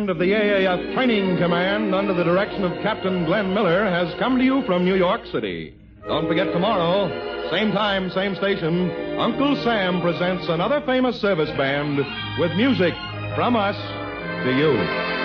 of the AAF Training Command under the direction of Captain Glenn Miller has come to you from New York City. Don't forget tomorrow, same time, same station, Uncle Sam presents another famous service band with music from us to you.